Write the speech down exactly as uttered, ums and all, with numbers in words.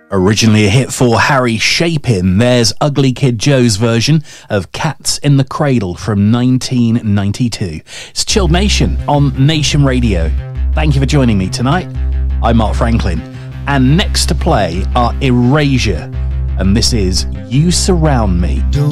Originally a hit for Harry Chapin, there's Ugly Kid Joe's version of Cats in the Cradle from nineteen ninety-two. It's Chilled Nation on Nation Radio. Thank you for joining me tonight. I'm Mark Franklin, and next to play are Erasure, and this is You Surround Me.